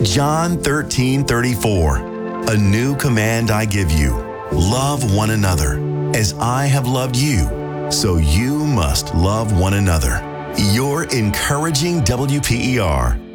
John 13:34. A new command I give you. Love one another. As I have loved you, so you must love one another. Your encouraging WPER